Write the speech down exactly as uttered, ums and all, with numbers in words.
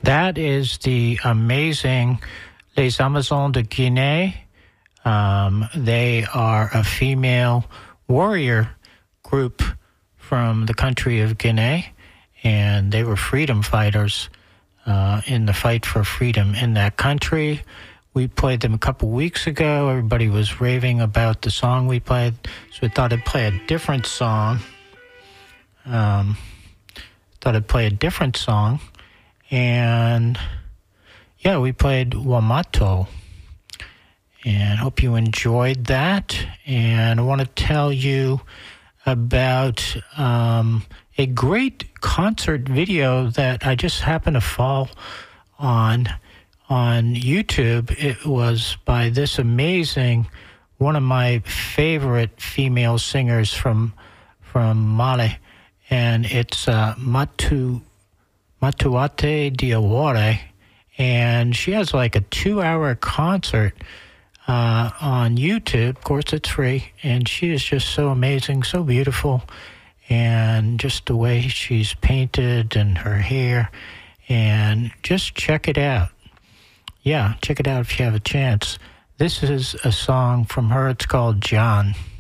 That is the amazing Les Amazones de Guinée. Um, they are a female warrior group from the country of Guinea, and they were freedom fighters uh, in the fight for freedom in that country. We played them a couple weeks ago. Everybody was raving about the song we played, so I thought I'd play a different song. Um, thought I'd play a different song. And, yeah, we played Wamato. And hope you enjoyed that. And I want to tell you about um, a great concert video that I just happened to fall on on YouTube. It was by this amazing, one of my favorite female singers from from Mali. And it's uh, Matu... Matuate Diawara, and she has like a two-hour concert uh, on YouTube. Of course, it's free, and she is just so amazing, so beautiful, and just the way she's painted and her hair, and just check it out. Yeah, check it out if you have a chance. This is a song from her. It's called John.